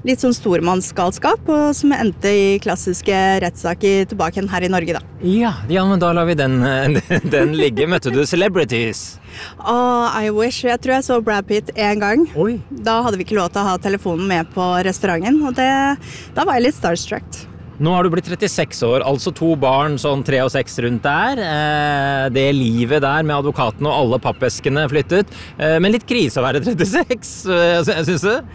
litt sånn stormannsgalskap, og som endte i klassiske rettssaker tilbake igjen her i Norge da. Ja, men da lar vi den ligge. Møtte du celebrities? I wish. Jeg tror jeg så Brad Pitt en gang. Oi. Da hadde vi ikke lov til å ha telefonen med på restauranten, og da var jeg litt starstruck. Nå har du blitt 36 år, altså 2 barn, sånn 3 og 6 rundt der. Det livet der med advokaten og alle pappeskene flyttet. Men litt krise å være 36, synes du?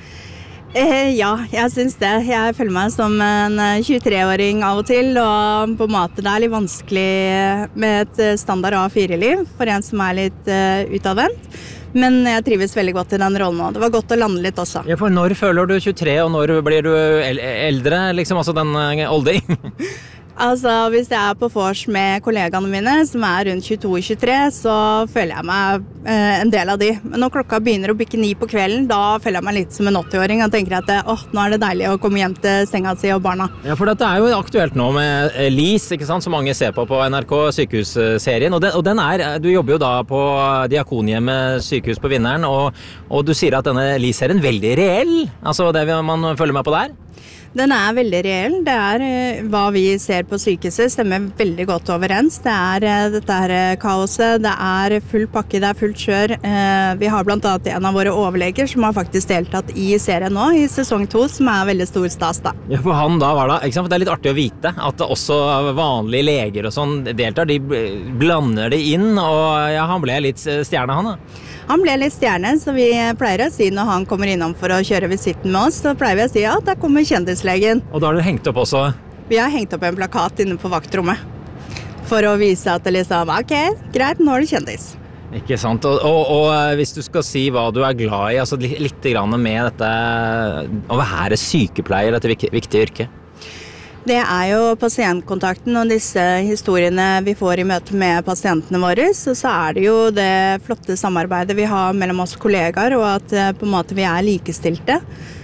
Ja, jeg synes det. Jeg føler meg som en 23-åring av og til, og på en måte det litt vanskelig med et standard A4-liv for en som litt utadvendt. Men jeg trives veldig godt i den rollen nå. Det var godt å lande litt også. Ja, for når føler du 23, og når blir du eldre, liksom, altså den olding? Altså, hvis jeg på vors med kollegaene mine, som rundt 22-23, så føler jeg meg en del av de. Men når klokka begynner å bikke 9 på kvelden, da føler jeg meg litt som en 80-åring, og tenker at nå det deilig å komme hjem til senga si og barna. Ja, for dette jo aktuelt nå med Lise, ikke sant, som mange ser på NRK sykehusserien, og den du jobber jo da på Diakonhjemmet sykehus på Vinneren, og du sier at denne Lise en veldig reell, altså det man følger med på der? Den veldig reell. Det hva vi ser på sykehuset, stemmer veldig godt overens. Det dette kaoset, det full pakke, det fullt kjør. Vi har blant annet en av våre overleger som har faktisk deltatt i serien nå, i sesong 2, som veldig stor stas da. Ja, for han da var da, ikke sant? For det litt artig å vite at også vanlige leger og sånn deltar, de blander det inn, og ja, han ble litt stjerne han da. Han ble litt stjerne, så vi pleier å si når han kommer innom for å kjøre visitten med oss, så pleier vi å si der kommer kjendislegen. Og da har dere hengt opp også? Vi har hengt opp en plakat inne på vaktrommet, for å vise at det liksom, ok, greit, nå det kjendis. Ikke sant, og hvis du skal si hva du glad i, altså litt grann med dette, å være sykepleier, dette viktige yrket? Det jo pasientkontakten og disse historiene vi får i møte med pasientene våre, så det jo det flotte samarbeidet vi har mellom oss kollegaer, og at på en måte vi likestilte.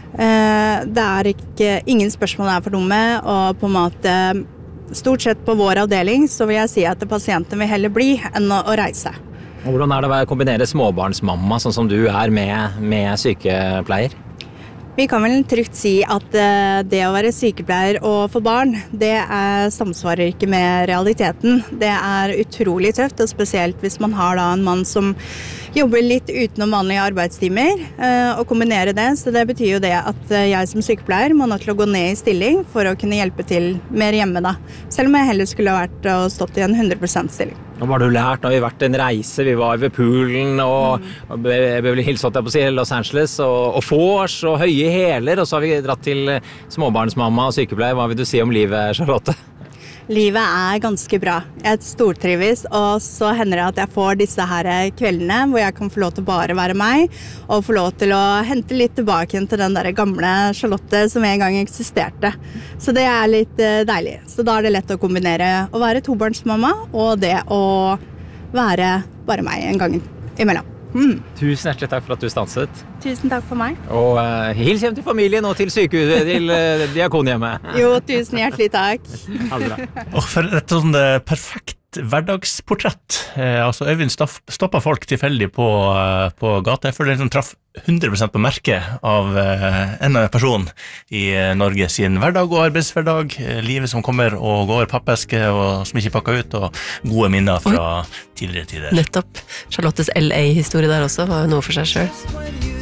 Det ikke, ingen spørsmål for dumme, og på en måte stort sett på vår avdeling så vil jeg si at pasienten vil heller bli enn å reise. Og hvordan det å kombinere småbarnsmamma, sånn som du med sykepleier? Vi kan vel trygt si at det å være sykepleier og få barn, det samsvarer ikke med realiteten. Det utrolig tøft, og spesielt hvis man har da en mann som jobber litt utenom vanlige arbeidstimer, og kombinere det. Så det betyr jo det at jeg som sykepleier må nødt til å gå ned i stilling for å kunne hjelpe til mer hjemme da. Selv om jeg heller skulle vært og stått i en 100% stilling. Nå har du lært, da vi vært en reise, vi var ved poolen og Beverly Hills, Los Angeles, og vors og høye hæler, og så har vi dratt til småbarnsmamma og sykepleier. Hva vil du si om livet, Charlotte? Livet ganske bra. Jeg stortrives, og så hender det at jeg får disse her kveldene hvor jeg kan få lov til bare være meg, og få lov til å hente litt tilbake til den der gamle Charlotte som en gang eksisterte. Så det litt deilig. Så da det lett å kombinere å være tobarnsmamma og det å være bare meg en gang imellom. Tusen hjertelig takk for at du stanset. Tusen takk for meg. Og hils hjem til familien og til sykehuset, til Diakonhjemmet. Jo, tusen hjertelig takk. Ha det bra. Og for et sånn perfekt hverdagsportrett. Altså Øyvind stoppet folk tilfeldig på gata. Jeg føler liksom traff 100% på merket av en person i Norge sin hverdag og arbeidshverdag. Livet som kommer og går, pappeske og som ikke pakket ut, og gode minner fra tidligere tider. Nettopp. Charlottes LA-historie der også var jo noe for seg selv.